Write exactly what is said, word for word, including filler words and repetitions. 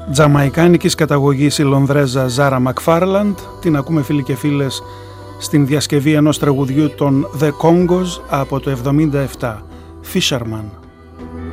Τζαμαϊκάνικης καταγωγής η Λονδρέζα Ζάρα Μακφάρλαντ. Την ακούμε φίλοι και φίλες στην διασκευή ενός τραγουδιού των The Congos από το εβδομήντα επτά, Fisherman.